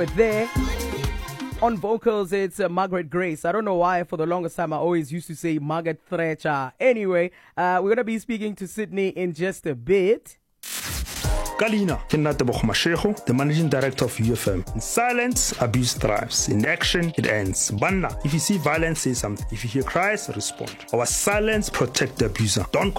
But there, on vocals, it's Margaret Grace. I don't know why, for the longest time, I always used to say Margaret Thatcher. Anyway, we're going to be speaking to Sydney in just a bit. Kalina, Kinateboch Mashego, the managing director of UFM. In silence, abuse thrives. In action, it ends. Banna, if you see violence, say something. If you hear cries, respond. Our silence protect the abuser. Don't